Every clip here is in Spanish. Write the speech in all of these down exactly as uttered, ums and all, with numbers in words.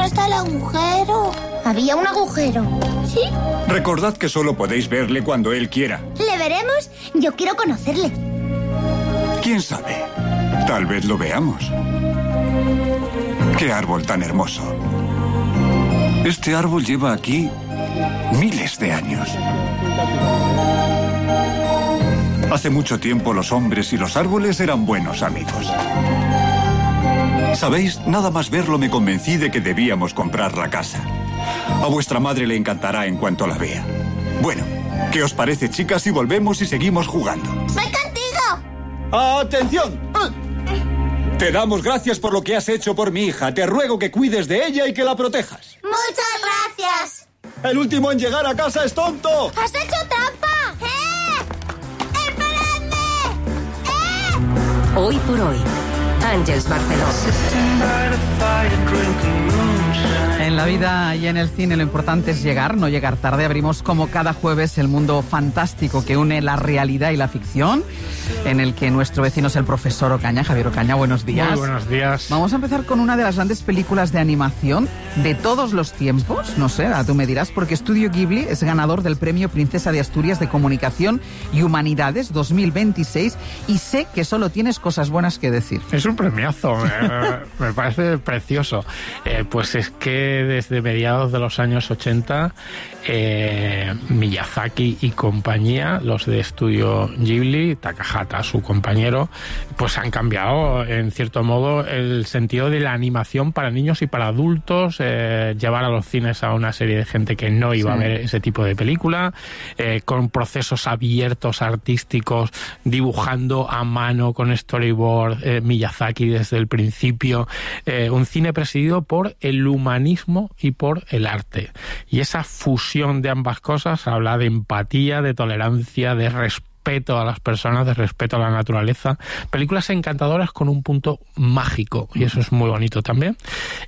¿Dónde está el agujero? ¿Había un agujero? ¿Sí? Recordad que solo podéis verle cuando él quiera. ¿Le veremos? Yo quiero conocerle. ¿Quién sabe? Tal vez lo veamos. ¡Qué árbol tan hermoso! Este árbol lleva aquí miles de años. Hace mucho tiempo los hombres y los árboles eran buenos amigos. ¿Sabéis? Nada más verlo me convencí de que debíamos comprar la casa. A vuestra madre le encantará en cuanto la vea. Bueno, ¿qué os parece, chicas, si volvemos y seguimos jugando? ¡Voy contigo! ¡Atención! Te damos gracias por lo que has hecho por mi hija. Te ruego que cuides de ella y que la protejas. ¡Muchas gracias! El último en llegar a casa es tonto. ¡Has hecho trampa! ¡Eh! ¡Esperadme! ¡Eh! Hoy por hoy, Àngels Barceló. En la vida y en el cine lo importante es llegar, no llegar tarde. Abrimos como cada jueves el mundo fantástico que une la realidad y la ficción, en el que nuestro vecino es el profesor Ocaña. Javier Ocaña, buenos días. Muy buenos días. Vamos a empezar con una de las grandes películas de animación de todos los tiempos. No sé, tú me dirás, porque Estudio Ghibli es ganador del Premio Princesa de Asturias de Comunicación y Humanidades dos mil veintiséis y sé que solo tienes cosas buenas que decir. Es un premiazo, me, me parece precioso. Eh, pues es que desde mediados de los años ochenta, eh, Miyazaki y compañía, los de Estudio Ghibli, Takahata, su compañero, pues han cambiado en cierto modo el sentido de la animación para niños y para adultos, eh, llevar a los cines a una serie de gente que no iba sí. a ver ese tipo de película, eh, con procesos abiertos artísticos, dibujando a mano con storyboard, eh, Miyazaki desde el principio, eh, un cine presidido por el humanismo y por el arte. Y esa fusión de ambas cosas habla de empatía, de tolerancia, de respeto a las personas, de respeto a la naturaleza. Películas encantadoras con un punto mágico, y eso es muy bonito también.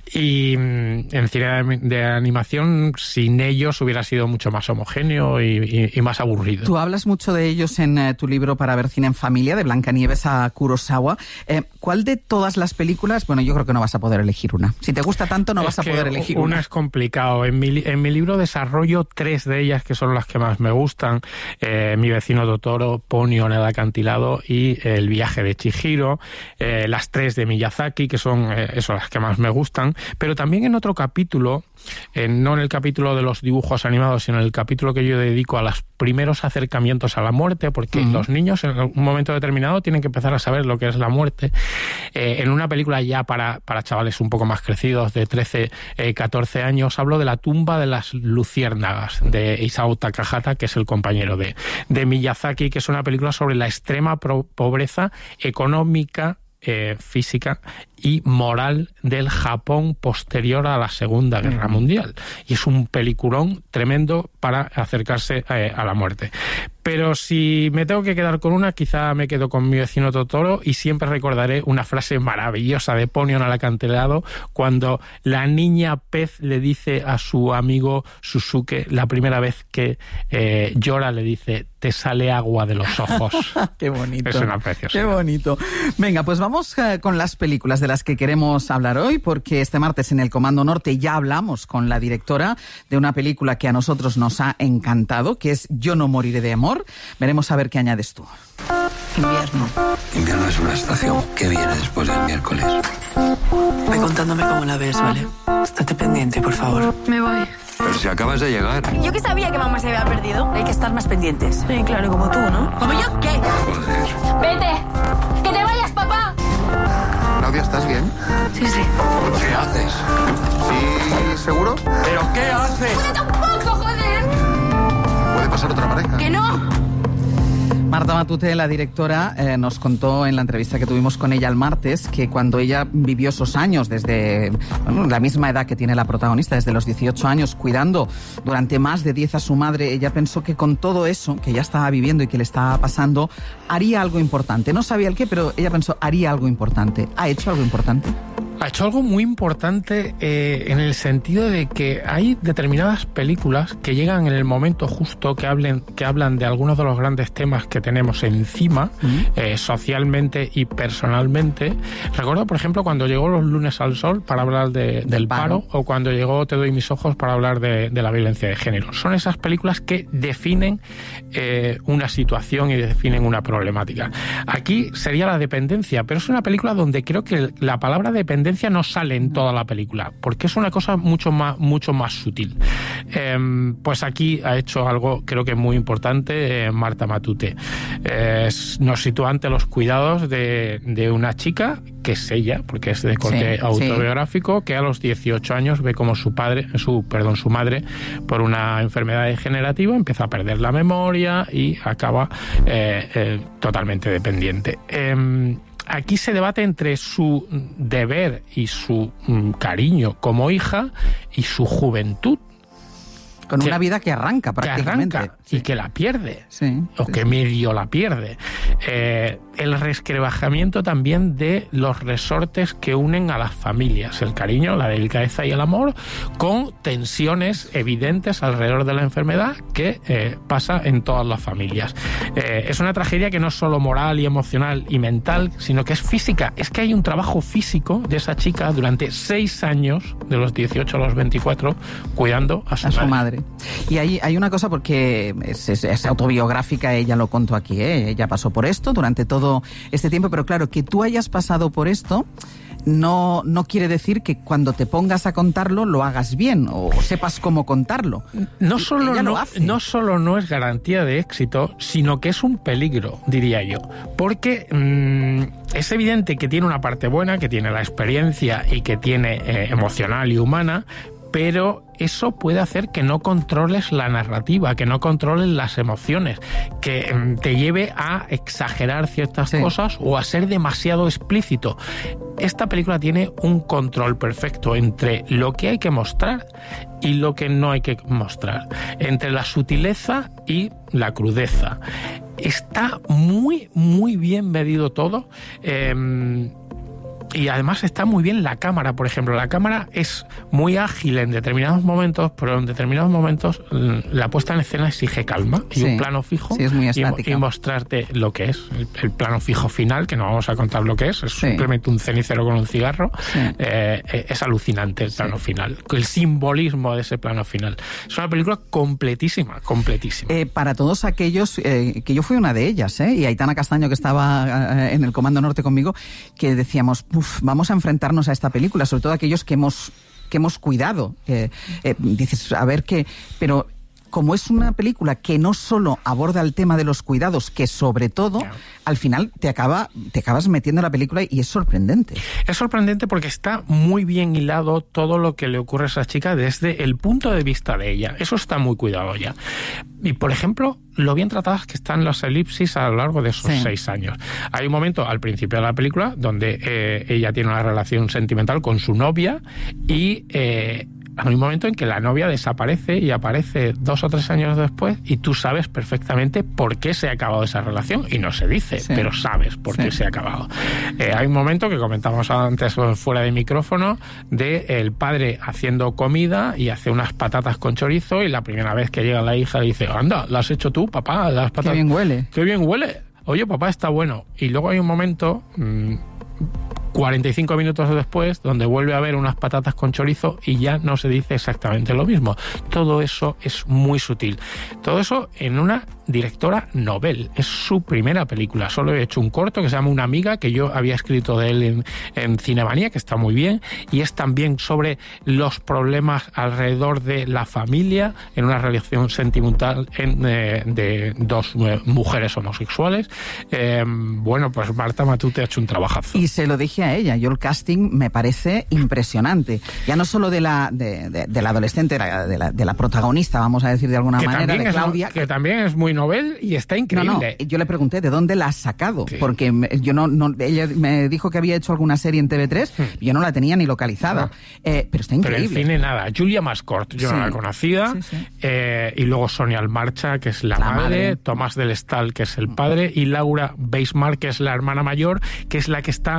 Y en cine de animación, sin ellos hubiera sido mucho más homogéneo y, y, y más aburrido. Tú hablas mucho de ellos en eh, tu libro Para ver cine en familia, de Blancanieves a Kurosawa. Eh, ¿Cuál de todas las películas? Bueno, yo creo que no vas a poder elegir una. Si te gusta tanto, no es vas a poder elegir una. Una es complicado. En mi, en mi libro desarrollo tres de ellas que son las que más me gustan. Eh, Mi vecino Totoro, Ponyo en el acantilado y El viaje de Chihiro, eh, las tres de Miyazaki, que son eh, eso, las que más me gustan, pero también en otro capítulo, eh, no en el capítulo de los dibujos animados, sino en el capítulo que yo dedico a los primeros acercamientos a la muerte, porque uh-huh. los niños en un momento determinado tienen que empezar a saber lo que es la muerte. Eh, en una película ya para, para chavales un poco más crecidos, de trece, catorce años, hablo de La tumba de las luciérnagas, de Isao Takahata, que es el compañero de, de Miyazaki, que es una película sobre la extrema pro- pobreza económica, eh, física y moral del Japón posterior a la Segunda Guerra Mundial. Y es un peliculón tremendo para acercarse eh, a la muerte. Pero si me tengo que quedar con una, quizá me quedo con Mi vecino Totoro, y siempre recordaré una frase maravillosa de Ponyo en el acantilado, cuando la niña pez le dice a su amigo Susuke, la primera vez que eh, llora, le dice: te sale agua de los ojos. Qué bonito. Es una preciosidad. Qué bonito. Venga, pues vamos eh, con las películas de las que queremos hablar hoy, porque este martes en el Comando Norte ya hablamos con la directora de una película que a nosotros nos ha encantado, que es Yo no moriré de amor. Veremos a ver qué añades tú. Invierno. Invierno es una estación que viene después del miércoles. Ve contándome cómo la ves, ¿vale? Estate pendiente, por favor. Me voy. Pero si acabas de llegar. Yo que sabía que mamá se había perdido. Hay que estar más pendientes. Sí, claro, como tú, ¿no? ¿Como yo qué? Joder. ¡Vete! ¡Que te vayas, papá! Claudia, ¿estás bien? Sí, sí. ¿Qué haces? ¿Sí, seguro? ¿Pero qué haces? ¡Puede tampoco, joder! ¿Puede pasar otra pareja? ¡Que no! Marta Matute, la directora, eh, nos contó en la entrevista que tuvimos con ella el martes que cuando ella vivió esos años, desde bueno, la misma edad que tiene la protagonista, desde los dieciocho años, cuidando durante más de diez a su madre, ella pensó que con todo eso que ya estaba viviendo y que le estaba pasando, haría algo importante. No sabía el qué, pero ella pensó, haría algo importante. ¿Ha hecho algo importante? Ha hecho algo muy importante eh, en el sentido de que hay determinadas películas que llegan en el momento justo, que hablen, que hablan de algunos de los grandes temas que tenemos encima, uh-huh. eh, socialmente y personalmente. Recuerdo, por ejemplo, cuando llegó Los lunes al sol para hablar de, del paro, o cuando llegó Te doy mis ojos para hablar de, de la violencia de género. Son esas películas que definen eh, una situación y definen una problemática. Aquí sería la dependencia, pero es una película donde creo que la palabra dependencia no sale en toda la película, porque es una cosa mucho más, mucho más sutil. Eh, pues aquí ha hecho algo, creo que muy importante, eh, Marta Matute. Eh, nos sitúa ante los cuidados de, de una chica, que es ella, porque es de corte sí, autobiográfico, sí. que a los dieciocho años ve como su padre, su, perdón, su madre, por una enfermedad degenerativa, empieza a perder la memoria y acaba eh, eh, totalmente dependiente. Eh, Aquí se debate entre su deber y su mm, cariño como hija y su juventud. Con que, una vida que arranca prácticamente. Que arranca sí. y que la pierde. Sí, o sí, que sí. medio la pierde. Eh, el resquebrajamiento también de los resortes que unen a las familias. El cariño, la delicadeza y el amor, con tensiones evidentes alrededor de la enfermedad que eh, pasa en todas las familias. Eh, es una tragedia que no es solo moral y emocional y mental, sino que es física. Es que hay un trabajo físico de esa chica durante seis años, de los dieciocho a los veinticuatro, cuidando a su, a su madre. madre. Y hay, hay una cosa, porque es, es, es autobiográfica, ella lo contó aquí, ¿eh? Ella pasó por esto durante todo este tiempo, pero claro, que tú hayas pasado por esto no, no quiere decir que cuando te pongas a contarlo lo hagas bien o sepas cómo contarlo. No solo ella no, lo hace. no solo no es garantía de éxito, sino que es un peligro, diría yo. Porque mmm, es evidente que tiene una parte buena, que tiene la experiencia y que tiene eh, emocional y humana, pero eso puede hacer que no controles la narrativa, que no controles las emociones, que eh, te lleve a exagerar ciertas sí. cosas o a ser demasiado explícito. Esta película tiene un control perfecto entre lo que hay que mostrar y lo que no hay que mostrar, entre la sutileza y la crudeza. Está muy, muy bien medido todo. Eh, Y además está muy bien la cámara, por ejemplo. La cámara es muy ágil en determinados momentos, pero en determinados momentos la puesta en escena exige calma y sí, un plano fijo sí, es muy y, y mostrarte lo que es. El, el plano fijo final, que no vamos a contar lo que es, es sí. simplemente un cenicero con un cigarro. Sí. Eh, es alucinante el plano sí. final, el simbolismo de ese plano final. Es una película completísima, completísima. Eh, para todos aquellos, eh, que yo fui una de ellas, ¿eh? Y Aitana Castaño, que estaba eh, en el Comando Norte conmigo, que decíamos, uf, vamos a enfrentarnos a esta película, sobre todo aquellos que hemos que hemos cuidado. Eh, eh, dices, a ver qué, pero como es una película que no solo aborda el tema de los cuidados, que sobre todo, yeah. al final te acaba te acabas metiendo en la película y es sorprendente. Es sorprendente porque está muy bien hilado todo lo que le ocurre a esa chica desde el punto de vista de ella. Eso está muy cuidado ya. Y, por ejemplo, lo bien tratadas que están las elipsis a lo largo de esos sí. seis años. Hay un momento al principio de la película donde eh, ella tiene una relación sentimental con su novia y eh, hay un momento en que la novia desaparece y aparece dos o tres años después y tú sabes perfectamente por qué se ha acabado esa relación y no se dice, sí. pero sabes por sí. qué se ha acabado. Eh, hay un momento que comentamos antes fuera de micrófono de el padre haciendo comida y hace unas patatas con chorizo y la primera vez que llega la hija dice, anda, ¿las has hecho tú, papá? Las patatas... Qué bien huele. Qué bien huele. Oye, papá, está bueno. Y luego hay un momento... Mmm, cuarenta y cinco minutos después, donde vuelve a ver unas patatas con chorizo y ya no se dice exactamente lo mismo. Todo eso es muy sutil. Todo eso en una directora novel. Es su primera película. Solo he hecho un corto que se llama Una amiga, que yo había escrito de él en, en Cinemanía, que está muy bien, y es también sobre los problemas alrededor de la familia en una relación sentimental en, eh, de dos eh, mujeres homosexuales. Eh, bueno, pues Marta Matute ha hecho un trabajazo. Y se lo dije a ella, yo el casting me parece impresionante. Ya no solo de la, de, de, de la adolescente, de la, de, la, de la protagonista, vamos a decir de alguna que manera, de Claudia. Es, que también es muy novel y está increíble. No, no, yo le pregunté de dónde la has sacado, sí. porque yo no, no, ella me dijo que había hecho alguna serie en T V tres, hmm. yo no la tenía ni localizada, no. eh, pero está increíble. Pero en cine nada, Julia Mascort, yo sí. no la conocía, sí, sí. Eh, y luego Sonia Almarcha, que es la, la madre, madre, Tomás del Estal, que es el padre, y Laura Beismar, que es la hermana mayor, que es la que está un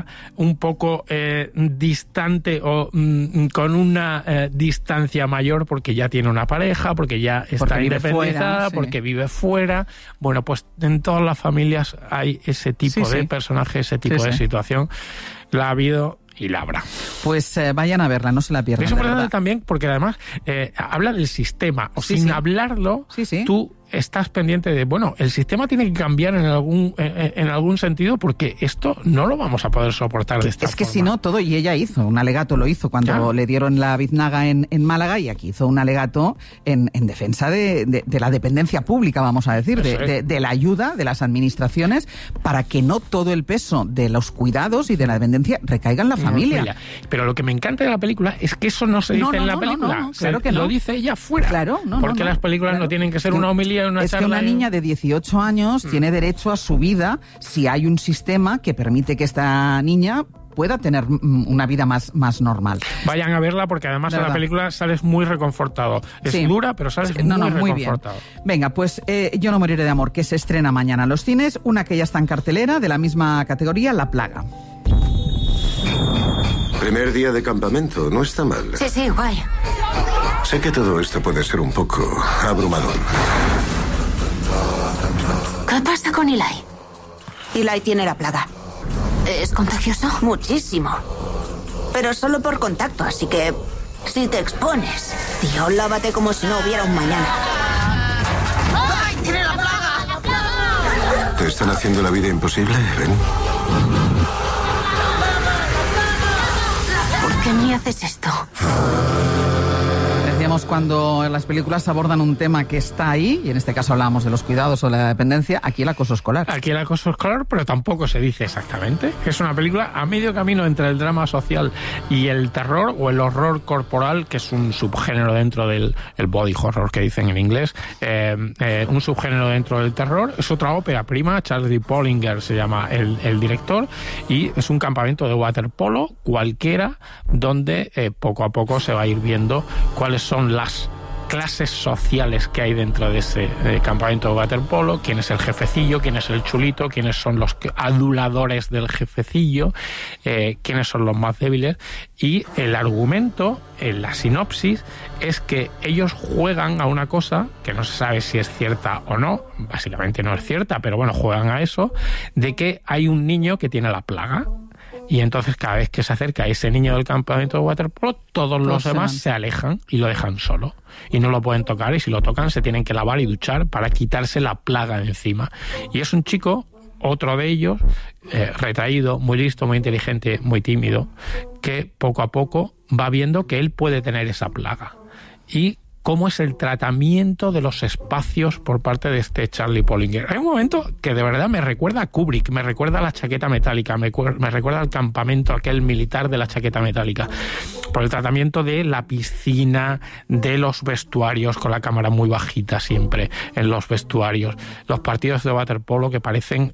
un poco eh, distante o mm, con una eh, distancia mayor porque ya tiene una pareja, porque ya está porque independizada, fuera, sí. porque vive fuera. Bueno, pues en todas las familias hay ese tipo sí, de sí. personaje, ese tipo Sí, de sí. situación. La ha habido y la habrá. Pues eh, vayan a verla, no se la pierdan. Es de importante verdad. también porque además eh, habla del sistema, o Sí, sin sí. hablarlo, Sí, sí. tú estás pendiente de, bueno, el sistema tiene que cambiar en algún en, en algún sentido porque esto no lo vamos a poder soportar de esta Es que forma. si no, todo, y ella hizo, un alegato lo hizo cuando Claro. le dieron la biznaga en, en Málaga, y aquí hizo un alegato en, en defensa de, de, de la dependencia pública, vamos a decir, de, Eso es. de, de la ayuda de las administraciones para que no todo el peso de los cuidados y de la dependencia recaiga en la No, familia. familia. Pero lo que me encanta de la película es que eso no se dice No, no, en la no, no, película. no, Se- claro que no. Lo dice ella fuera. Claro, no, Porque no, no. las películas Claro. no tienen que ser Es una homilía y una Es que charla. una y- niña de dieciocho años Mm. tiene derecho a su vida si hay un sistema que permite que esta niña pueda tener mm, una vida más, más normal. Vayan a verla porque además De en la verdad. película sales muy reconfortado. Es Sí. dura, pero sales Sí, no, muy no, muy bien. reconfortado. Venga, pues eh, Yo no moriré de amor, que se estrena mañana en los cines, una que ya está en cartelera de la misma categoría, La plaga. Primer día de campamento, no está mal. Sí, sí, guay. Sé que todo esto puede ser un poco abrumador. ¿Qué pasa con Eli? Eli tiene la plaga. ¿Es contagioso? Muchísimo. Pero solo por contacto, así que si te expones, tío, lávate como si no hubiera un mañana. ¡Ay, tiene la plaga! ¿Te están haciendo la vida imposible, Ven? ¿Por qué me haces esto? Decíamos cuando en las películas abordan un tema que está ahí, y en este caso hablábamos de los cuidados o la dependencia, aquí el acoso escolar. Aquí el acoso escolar, pero tampoco se dice exactamente. Es una película a medio camino entre el drama social y el terror o el horror corporal, que es un subgénero dentro del el body horror que dicen en inglés. Eh, eh, un subgénero dentro del terror. Es otra ópera prima, Charlie Pollinger se llama el, el director, y es un campamento de waterpolo cualquiera donde eh, poco a poco se va a ir viendo cuáles son las clases sociales que hay dentro de ese eh, campamento de waterpolo, quién es el jefecillo, quién es el chulito, quiénes son los que- aduladores del jefecillo, eh, quiénes son los más débiles, y el argumento, en la sinopsis, es que ellos juegan a una cosa que no se sabe si es cierta o no, básicamente no es cierta, pero bueno, juegan a eso, de que hay un niño que tiene la plaga. Y entonces cada vez que se acerca ese niño del campamento de waterpolo, todos los se demás van. se alejan y lo dejan solo. Y no lo pueden tocar, y si lo tocan se tienen que lavar y duchar para quitarse la plaga de encima. Y es un chico, otro de ellos, eh, retraído, muy listo, muy inteligente, muy tímido, que poco a poco va viendo que él puede tener esa plaga. Y cómo es el tratamiento de los espacios por parte de este Charlie Pollinger. Hay un momento que de verdad me recuerda a Kubrick, me recuerda a La chaqueta metálica, me, me recuerda al campamento aquel militar de La chaqueta metálica, por el tratamiento de la piscina, de los vestuarios, con la cámara muy bajita siempre en los vestuarios, los partidos de waterpolo que parecen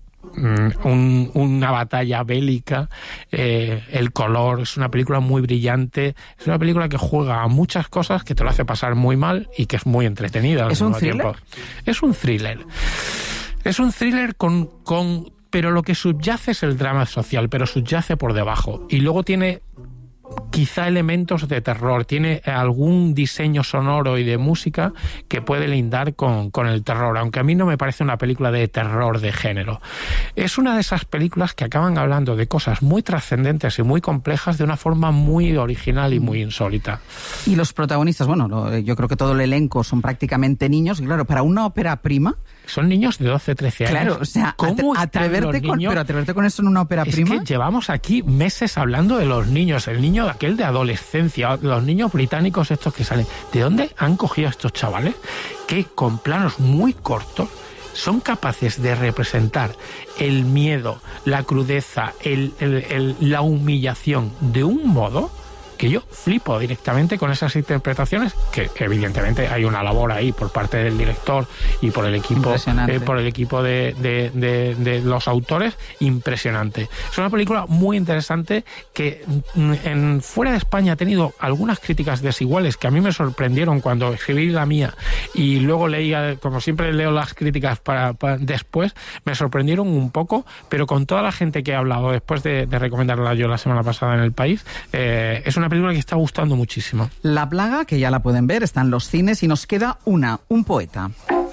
Un, una batalla bélica, eh, el color, es una película muy brillante, es una película que juega a muchas cosas, que te lo hace pasar muy mal y que es muy entretenida al ¿Es un mismo thriller? tiempo. Es un thriller. Es un thriller con, con... pero lo que subyace es el drama social, pero subyace por debajo. Y luego tiene quizá elementos de terror, tiene algún diseño sonoro y de música que puede lindar con, con el terror, aunque a mí no me parece una película de terror de género. Es una de esas películas que acaban hablando de cosas muy trascendentes y muy complejas de una forma muy original y muy insólita. Y los protagonistas, bueno, lo- yo creo que todo el elenco son prácticamente niños, y claro, para una ópera prima... Son niños de doce, trece años. Claro, o sea, ¿Cómo atre- están atreverte los con, niños? pero atreverte con eso en una ópera Es prima... que llevamos aquí meses hablando de los niños, el niño de aquel de adolescencia, los niños británicos estos que salen. ¿De dónde han cogido a estos chavales que con planos muy cortos son capaces de representar el miedo, la crudeza, el, el- el- la humillación de un modo que yo flipo directamente con esas interpretaciones, que evidentemente hay una labor ahí por parte del director y por el equipo, eh, por el equipo de, de, de, de los autores, impresionante. Es una película muy interesante que en, fuera de España ha tenido algunas críticas desiguales que a mí me sorprendieron cuando escribí la mía y luego leía, como siempre leo las críticas para, para después, me sorprendieron un poco, pero con toda la gente que he hablado después de, de recomendarla yo la semana pasada en El País, eh, es una película que está gustando muchísimo. La plaga, que ya la pueden ver, está en los cines y nos queda una, un poeta.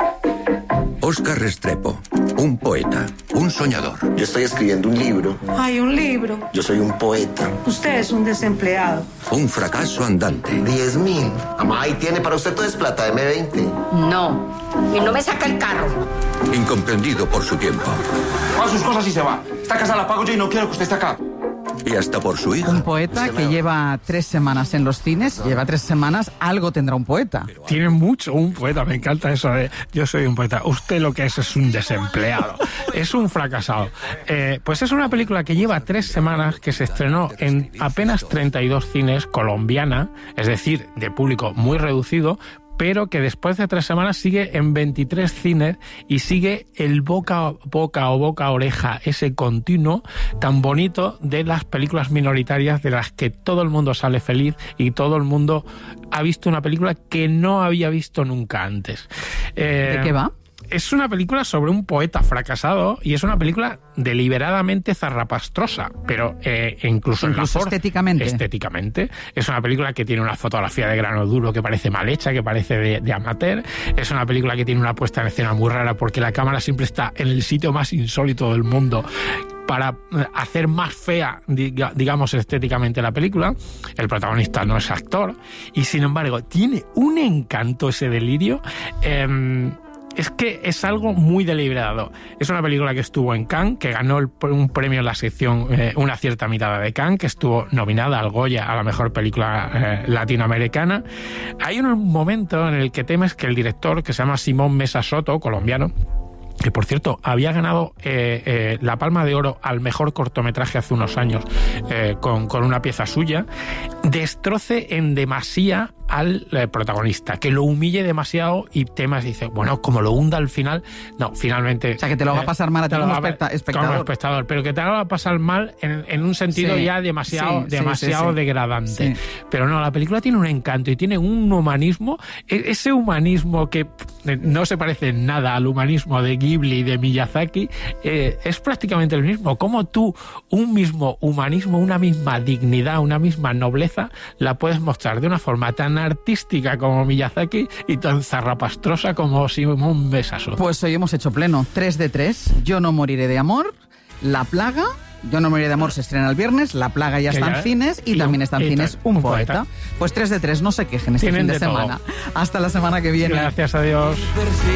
Óscar Restrepo, un poeta, un soñador. Yo estoy escribiendo un libro. Ay, un libro. Yo soy un poeta. Usted es un desempleado. Un fracaso andante. Diez mil. Mamá, ahí tiene para usted todo es plata, eme veinte. No, y no me saca el carro. Incomprendido por su tiempo. Coja sus cosas y se va. Esta casa la pago yo y no quiero que usted esté acá. Y hasta por su hija. Un poeta que lleva tres semanas en los cines, lleva tres semanas, algo tendrá un poeta. Tiene mucho un poeta, me encanta eso de yo soy un poeta. Usted lo que es es un desempleado, es un fracasado. Eh, pues es una película que lleva tres semanas, que se estrenó en apenas treinta y dos cines, colombiana, es decir, de público muy reducido, pero que después de tres semanas sigue en veintitrés cines y sigue el boca a boca o boca a oreja, ese continuo tan bonito de las películas minoritarias de las que todo el mundo sale feliz y todo el mundo ha visto una película que no había visto nunca antes. Eh, ¿De qué va? Es una película sobre un poeta fracasado y es una película deliberadamente zarrapastrosa, pero eh, incluso, incluso en la for- estéticamente. Estéticamente. Es una película que tiene una fotografía de grano duro que parece mal hecha, que parece de, de amateur. Es una película que tiene una puesta en escena muy rara porque la cámara siempre está en el sitio más insólito del mundo para hacer más fea, digamos, estéticamente la película. El protagonista no es actor y, sin embargo, tiene un encanto ese delirio. Eh, Es que es algo muy deliberado. Es una película que estuvo en Cannes, que ganó el, un premio en la sección eh, Una cierta mirada de Cannes, que estuvo nominada al Goya a la mejor película eh, latinoamericana. Hay un momento en el que temes que el director, que se llama Simón Mesa Soto, colombiano, que por cierto había ganado eh, eh, la Palma de Oro al mejor cortometraje hace unos años eh, con, con una pieza suya, destroce en demasía al eh, protagonista, que lo humille demasiado y temas dice, bueno, como lo hunda al final, no, finalmente... O sea, que te lo haga pasar mal a ti como espectador. Como espectador, pero que te haga pasar mal en, en un sentido sí, ya demasiado, sí, demasiado sí, sí, degradante. Sí. Pero no, la película tiene un encanto y tiene un humanismo, ese humanismo que no se parece en nada al humanismo de Ghibli y de Miyazaki, eh, es prácticamente el mismo. Como tú, un mismo humanismo, una misma dignidad, una misma nobleza, la puedes mostrar de una forma tan artística como Miyazaki y tan zarrapastrosa como Simón Mesa Soto. Pues hoy hemos hecho pleno. tres de tres. Yo no moriré de amor. La plaga. Yo no moriré de amor se estrena el viernes. La plaga ya está en cines y, y también está en cines Un, un poeta. poeta. Pues tres de tres. No se quejen este fin de, de semana. Hasta la semana que viene. Gracias a Dios.